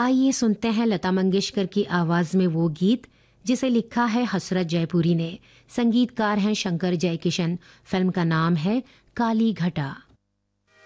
आइए सुनते हैं लता मंगेशकर की आवाज में वो गीत जिसे लिखा है हसरत जयपुरी ने। संगीतकार हैं शंकर जयकिशन। फिल्म का नाम है काली घटा।